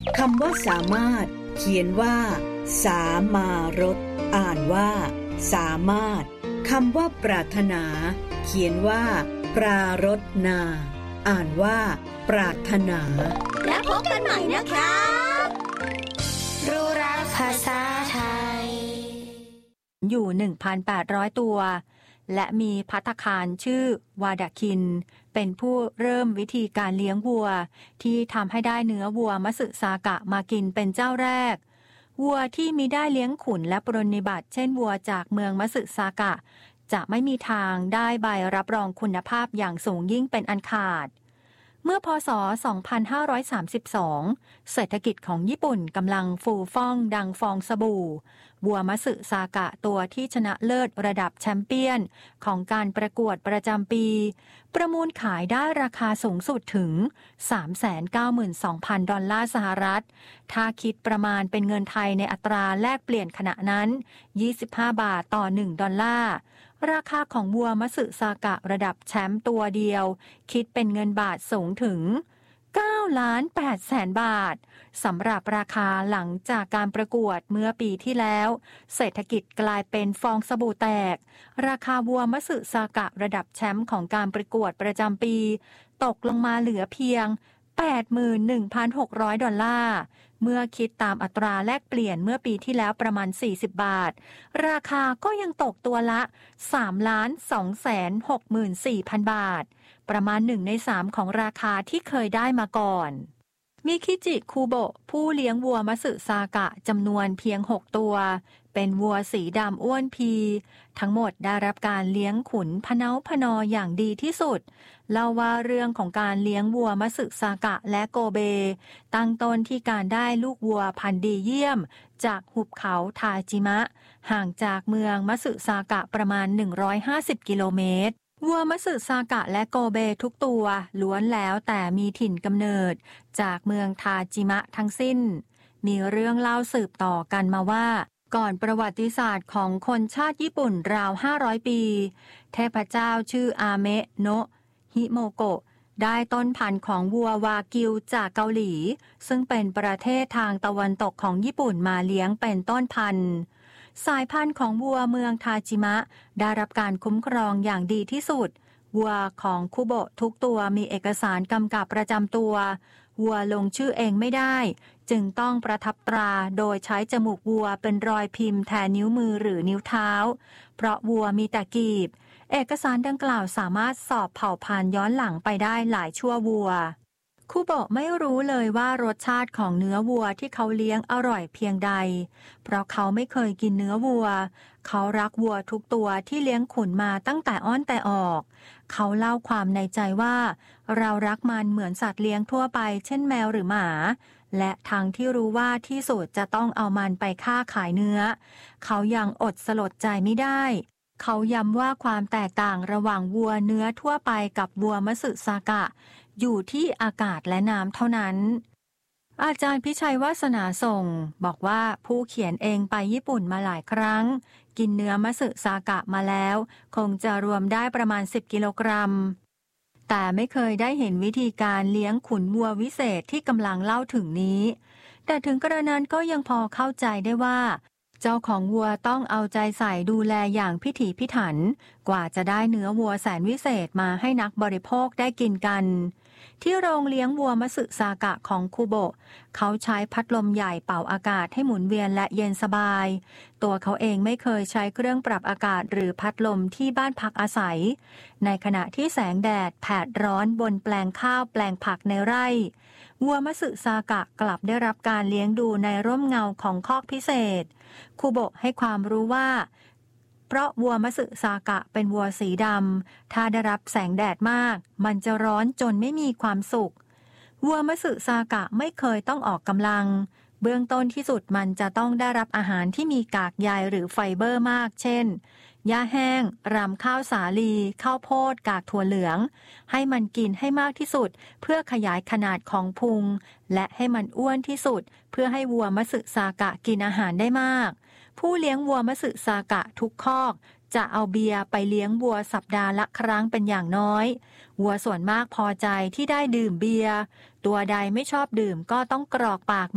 คำว่าสามารถเขียนว่าสามารถอ่านว่าสามารถคำว่าปรารถนาเขียนว่าปรารถนาอ่านว่าปรารถนาแล้วพบกันใหม่นะครับรู้รักภาษาไทยอยู่ 1,800 ตัวและมีภัตตาคารชื่อวาดาคินเป็นผู้เริ่มวิธีการเลี้ยงวัวที่ทำให้ได้เนื้อวัวมัตสึซากะมากินเป็นเจ้าแรกวัวที่มีได้เลี้ยงขุนและปรนนิบัติเช่นวัวจากเมืองมัตสึซากะจะไม่มีทางได้ใบรับรองคุณภาพอย่างสูงยิ่งเป็นอันขาดเมื่อพศ 2532 เศรษฐกิจของญี่ปุ่นกำลังฟูฟ่องดังฟองสบู่วัวมัตสึซากะตัวที่ชนะเลิศระดับแชมเปี้ยนของการประกวดประจำปีประมูลขายได้ราคาสูงสุดถึง 392,000 ดอลลาร์สหรัฐถ้าคิดประมาณเป็นเงินไทยในอัตราแลกเปลี่ยนขณะนั้น25 บาทต่อ1ดอลลาร์ราคาของวัวมัตสึซากะระดับแชมป์ตัวเดียวคิดเป็นเงินบาทสูงถึง9,800,000 บาทสำหรับราคาหลังจากการประกวดเมื่อปีที่แล้วเศรษฐกิจกลายเป็นฟองสบู่แตกราคาวัวมัตสึซากะระดับแชมป์ของการประกวดประจำปีตกลงมาเหลือเพียง 81,600 ดอลลาร์เมื่อคิดตามอัตราแลกเปลี่ยนเมื่อปีที่แล้วประมาณ40 บาทราคาก็ยังตกตัวละ 3,264,000 บาทประมาณ1ใน3ของราคาที่เคยได้มาก่อนมิคิจิคุโบะผู้เลี้ยงวัวมัตสึซากะจำนวนเพียง6ตัวเป็นวัวสีดำอ้วนพีทั้งหมดได้รับการเลี้ยงขุนพะเนาพะนออย่างดีที่สุดเล่าว่าเรื่องของการเลี้ยงวัวมัตสึซากะและโกเบตั้งต้นที่การได้ลูกวัวพันธุ์ดีเยี่ยมจากหุบเขาทาจิมะห่างจากเมืองมัตสึซากะประมาณ150 กิโลเมตรวัวมัตสึซากะและโกเบทุกตัวล้วนแล้วแต่มีถิ่นกำเนิดจากเมืองทาจิมะทั้งสิ้นมีเรื่องเล่าสืบต่อกันมาว่าก่อนประวัติศาสตร์ของคนชาติญี่ปุ่นราว500 ปีเทพเจ้าชื่ออาเมะโนะฮิโมโกะได้ต้นพันธุ์ของวัววากิวจากเกาหลีซึ่งเป็นประเทศทางตะวันตกของญี่ปุ่นมาเลี้ยงเป็นต้นพันธุ์สายพันธุ์ของวัวเมืองทาจิมะได้รับการคุ้มครองอย่างดีที่สุดวัวของคุโบะทุกตัวมีเอกสารกำกับประจำตัววัวลงชื่อเองไม่ได้จึงต้องประทับตราโดยใช้จมูกวัวเป็นรอยพิมพ์แทนนิ้วมือหรือนิ้วเท้าเพราะวัวมีแต่กีบเอกสารดังกล่าวสามารถสอบเผ่าพันธุ์ย้อนหลังไปได้หลายชั่ววัวคุโบะไม่รู้เลยว่ารสชาติของเนื้อวัวที่เขาเลี้ยงอร่อยเพียงใดเพราะเขาไม่เคยกินเนื้อวัวเขารักวัวทุกตัวที่เลี้ยงขุนมาตั้งแต่อ้อนแต่ออกเขาเล่าความในใจว่าเรารักมันเหมือนสัตว์เลี้ยงทั่วไปเช่นแมวหรือหมาและทั้งที่รู้ว่าที่สุดจะต้องเอามันไปฆ่าขายเนื้อเขายังอดสลดใจไม่ได้เขาย้ำว่าความแตกต่างระหว่างวัวเนื้อทั่วไปกับวัวมัตสึซากะอยู่ที่อากาศและน้ำเท่านั้นอาจารย์พิชัยวาสนาส่งบอกว่าผู้เขียนเองไปญี่ปุ่นมาหลายครั้งกินเนื้อมัตสึซากะมาแล้วคงจะรวมได้ประมาณ10 กิโลกรัมแต่ไม่เคยได้เห็นวิธีการเลี้ยงขุนวัววิเศษที่กำลังเล่าถึงนี้แต่ถึงกระนั้นก็ยังพอเข้าใจได้ว่าเจ้าของวัวต้องเอาใจใส่ดูแลอย่างพิถีพิถันกว่าจะได้เนื้อวัวแสนวิเศษมาให้นักบริโภคได้กินกันที่โรงเลี้ยงวัวมัตสึซากะของคุโบะเขาใช้พัดลมใหญ่เป่าอากาศให้หมุนเวียนและเย็นสบายตัวเขาเองไม่เคยใช้เครื่องปรับอากาศหรือพัดลมที่บ้านพักอาศัยในขณะที่แสงแดดแผดร้อนบนแปลงข้าวแปลงผักในไร่วัวมัตสึซากะกลับได้รับการเลี้ยงดูในร่มเงาของคอกพิเศษคุโบะให้ความรู้ว่าเพราะวัวมัตสึซากะเป็นวัวสีดำถ้าได้รับแสงแดดมากมันจะร้อนจนไม่มีความสุขวัวมัตสึซากะไม่เคยต้องออกกำลังเบื้องต้นที่สุดมันจะต้องได้รับอาหารที่มีกากใยหรือไฟเบอร์มากเช่นหญ้าแห้งรำข้าวสาลีข้าวโพดกากถั่วเหลืองให้มันกินให้มากที่สุดเพื่อขยายขนาดของพุงและให้มันอ้วนที่สุดเพื่อให้วัวมัตสึซากะกินอาหารได้มากผู้เลี้ยงวัวมัตสึซากะทุกคอกจะเอาเบียร์ไปเลี้ยงวัวสัปดาห์ละครั้งเป็นอย่างน้อยวัวส่วนมากพอใจที่ได้ดื่มเบียร์ตัวใดไม่ชอบดื่มก็ต้องกรอกปาก